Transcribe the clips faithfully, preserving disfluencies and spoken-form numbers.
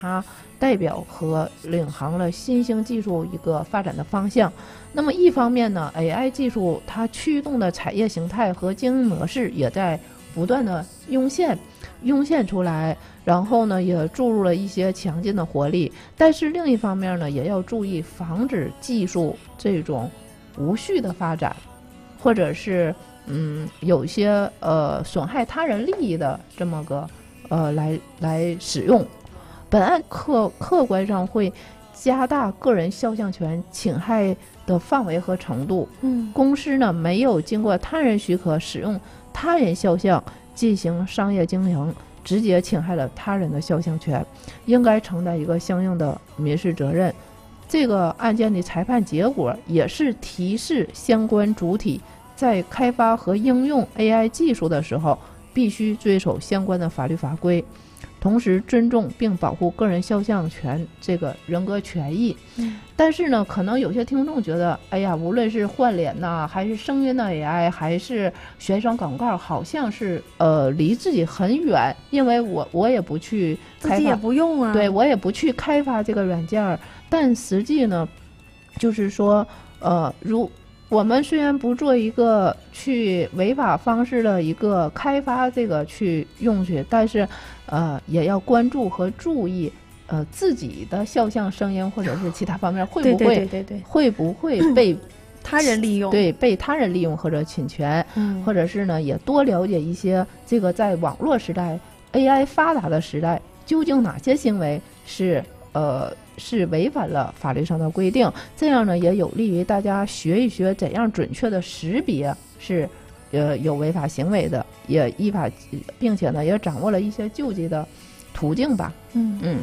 它代表和领航了新兴技术一个发展的方向。那么一方面呢 A I 技术它驱动的产业形态和经营模式也在不断的涌现涌现出来，然后呢也注入了一些强劲的活力。但是另一方面呢，也要注意防止技术这种无序的发展，或者是嗯有些呃损害他人利益的这么个呃来来使用。本案客客观上会加大个人肖像权侵害的范围和程度。 嗯， 公司呢没有经过他人许可使用他人肖像进行商业经营，直接侵害了他人的肖像权，应该承担一个相应的民事责任。这个案件的裁判结果也是提示相关主体在开发和应用 A I 技术的时候，必须遵守相关的法律法规，同时尊重并保护个人肖像权这个人格权益。 嗯， 但是呢，可能有些听众觉得，哎呀，无论是换脸呐，还是声音的 A I， 还是悬赏广告，好像是呃离自己很远，因为我我也不去开发， 自己也不用啊， 对我也不去开发这个软件。但实际呢，就是说，呃，如我们虽然不做一个去违法方式的一个开发这个去用去，但是呃也要关注和注意呃自己的肖像声音或者是其他方面会不会对对对对对会不会被他人利用， 对被他人利用或者侵权。 嗯， 或者是呢也多了解一些这个在网络时代 A I 发达的时代，究竟哪些行为是呃是违反了法律上的规定，这样呢也有利于大家学一学怎样准确的识别是呃有违法行为的，也依法，并且呢也掌握了一些救济的途径吧。 嗯嗯。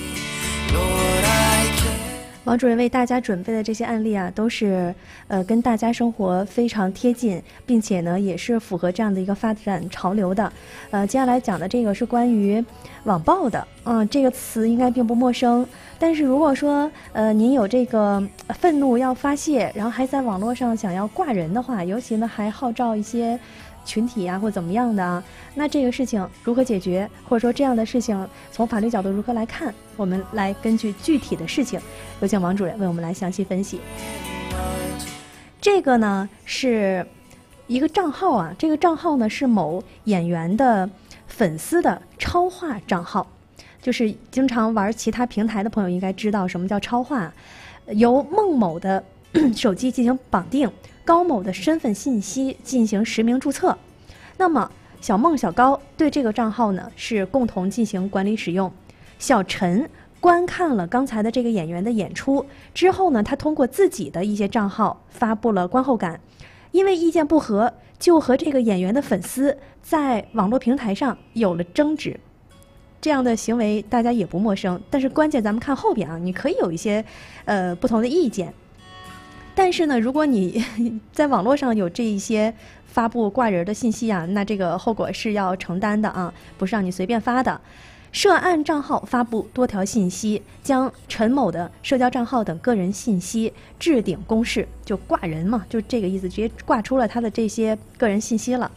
王主任为大家准备的这些案例啊，都是呃跟大家生活非常贴近，并且呢也是符合这样的一个发展潮流的。呃，接下来讲的这个是关于网暴的，嗯、呃，这个词应该并不陌生。但是如果说呃您有这个愤怒要发泄，然后还在网络上想要挂人的话，尤其呢还号召一些群体啊或怎么样的啊，那这个事情如何解决，或者说这样的事情从法律角度如何来看，我们来根据具体的事情，有请王主任为我们来详细分析。这个呢是一个账号啊，这个账号呢是某演员的粉丝的超话账号，就是经常玩其他平台的朋友应该知道什么叫超话，由孟某的手机进行绑定，高某的身份信息进行实名注册。那么小孟、小高对这个账号呢是共同进行管理使用。小陈观看了刚才的这个演员的演出之后呢，他通过自己的一些账号发布了观后感，因为意见不合，就和这个演员的粉丝在网络平台上有了争执。这样的行为大家也不陌生，但是关键咱们看后边啊，你可以有一些呃不同的意见。但是呢，如果你在网络上有这一些发布挂人的信息啊，那这个后果是要承担的啊，不是让你随便发的。涉案账号发布多条信息，将陈某的社交账号等个人信息置顶公示，就挂人嘛，就这个意思，直接挂出了他的这些个人信息了。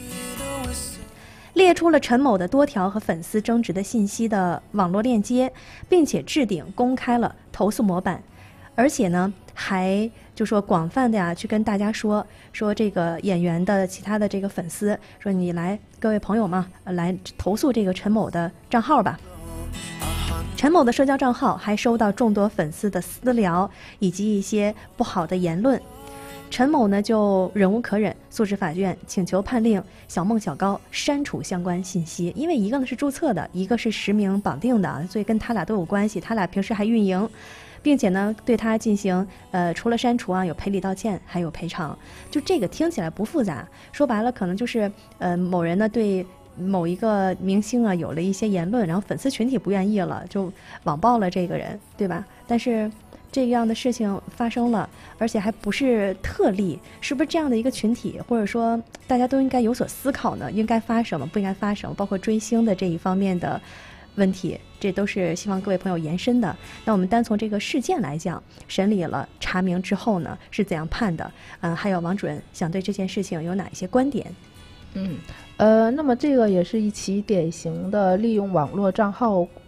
列出了陈某的多条和粉丝争执的信息的网络链接，并且置顶公开了投诉模板，而且呢还就说广泛的呀去跟大家说说这个演员的其他的这个粉丝，说你来各位朋友嘛来投诉这个陈某的账号吧。陈某的社交账号还收到众多粉丝的私聊以及一些不好的言论，陈某呢就忍无可忍，诉至法院请求判令小孟、小高删除相关信息，因为一个呢是注册的，一个是实名绑定的，所以跟他俩都有关系，他俩平时还运营，并且呢对他进行呃除了删除啊有赔礼道歉还有赔偿。就这个听起来不复杂，说白了可能就是呃某人呢对某一个明星啊有了一些言论，然后粉丝群体不愿意了，就网暴了这个人，对吧？但是这样的事情发生了，而且还不是特例，是不是这样的一个群体，或者说大家都应该有所思考呢？应该发什么，不应该发什么，包括追星的这一方面的问题，这都是希望各位朋友延伸的。那我们单从这个事件来讲，审理了查明之后呢，是怎样判的？嗯、呃，还有王主任想对这件事情有哪一些观点？ 嗯，呃，那么这个也是一起典型的利用网络账号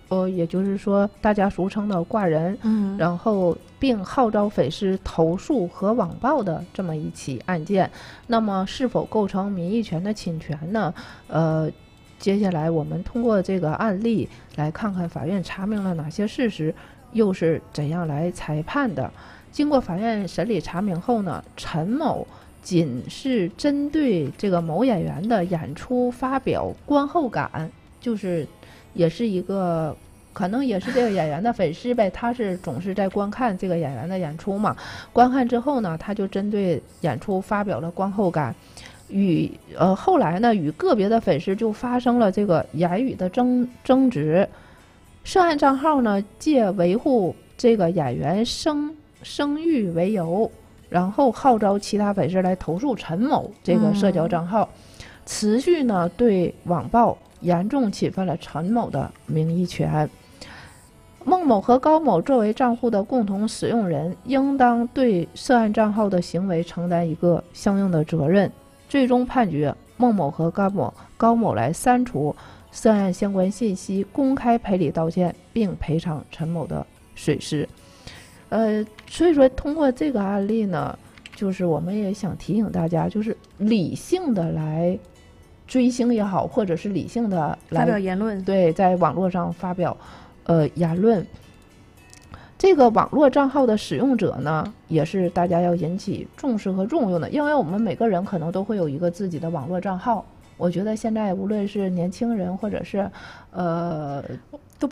呃，也就是说大家俗称的挂人， 嗯， 然后并号召匪师投诉和网暴的这么一起案件。那么是否构成民意权的侵权呢？呃，接下来我们通过这个案例来看看法院查明了哪些事实，又是怎样来裁判的。经过法院审理查明后呢，陈某仅是针对这个某演员的演出发表观后感，就是也是一个可能也是这个演员的粉丝呗，他是总是在观看这个演员的演出嘛，观看之后呢，他就针对演出发表了观后感，与呃后来呢与个别的粉丝就发生了这个言语的争争执，涉案账号呢借维护这个演员声声誉为由，然后号召其他粉丝来投诉陈某这个社交账号，嗯、持续呢对网暴严重侵犯了陈某的名誉权。孟某和高某作为账户的共同使用人，应当对涉案账号的行为承担一个相应的责任。最终判决孟某和高某高某来删除涉案相关信息，公开赔礼道歉，并赔偿陈某的损失。呃，所以说通过这个案例呢，就是我们也想提醒大家，就是理性的来追星也好，或者是理性的来发表言论， 对，在网络上发表呃言论。这个网络账号的使用者呢，也是大家要引起重视和重用的，因为我们每个人可能都会有一个自己的网络账号。我觉得现在无论是年轻人或者是呃